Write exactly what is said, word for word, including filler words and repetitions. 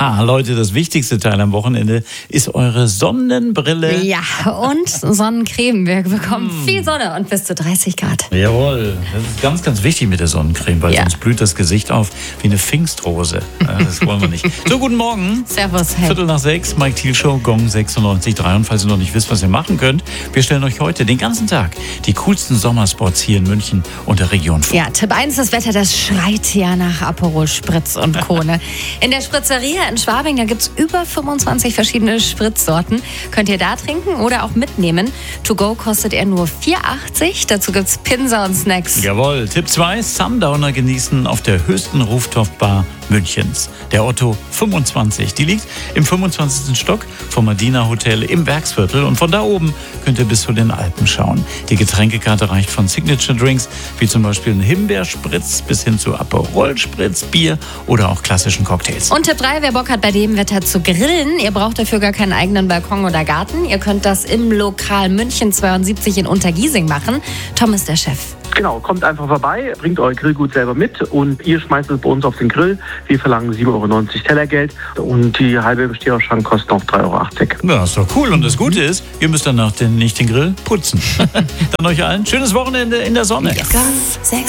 Ha, Leute, das wichtigste Teil am Wochenende ist eure Sonnenbrille. Ja, und Sonnencreme. Wir bekommen mm. viel Sonne und bis zu dreißig Grad. Jawohl, das ist ganz, ganz wichtig mit der Sonnencreme, weil ja. sonst blüht das Gesicht auf wie eine Pfingstrose. Ja, das wollen wir nicht. So, guten Morgen. Servus, hey. Viertel nach sechs, Mike Thiel Show, Gong sechsundneunzig Komma drei. Und falls ihr noch nicht wisst, was ihr machen könnt, wir stellen euch heute den ganzen Tag die coolsten Sommerspots hier in München und der Region vor. Ja, Tipp eins, das Wetter, das schreit ja nach Aperol Spritz und Kone. In der Spritzeria in Schwabing, da gibt es über fünfundzwanzig verschiedene Spritzsorten. Könnt ihr da trinken oder auch mitnehmen. To go kostet er nur vier achtzig. Dazu gibt es Pinsa und Snacks. Jawohl. Tipp zwei, Sundowner genießen auf der höchsten Rooftop-Bar Münchens. Der Otto fünfundzwanzig. Die liegt im fünfundzwanzigsten Stock vom Madina Hotel im Werksviertel. Und von da oben könnt ihr bis zu den Alpen schauen. Die Getränkekarte reicht von Signature Drinks, wie zum Beispiel ein Himbeerspritz, bis hin zu Aperol Spritz, Bier oder auch klassischen Cocktails. Und Tipp drei, wer Bock hat, bei dem Wetter zu grillen. Ihr braucht dafür gar keinen eigenen Balkon oder Garten. Ihr könnt das im Lokal München zweiundsiebzig in Untergiesing machen. Tom ist der Chef. Genau, kommt einfach vorbei, bringt euer Grillgut selber mit und ihr schmeißt es bei uns auf den Grill. Wir verlangen sieben Euro neunzig Tellergeld und die halbe Besteherausschank kostet noch drei Euro achtzig. Ja, ist doch cool. Und das Gute ist, ihr müsst danach den, nicht den Grill putzen. Dann euch allen schönes Wochenende in der Sonne. Yes.